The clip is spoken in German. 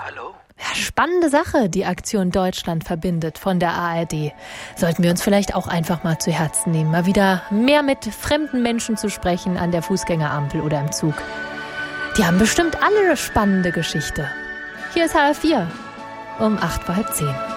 Hallo? Ja, spannende Sache, die Aktion Deutschland verbindet von der ARD. Sollten wir uns vielleicht auch einfach mal zu Herzen nehmen, mal wieder mehr mit fremden Menschen zu sprechen an der Fußgängerampel oder im Zug. Die haben bestimmt alle eine spannende Geschichte. Hier ist HR4 um 8:30.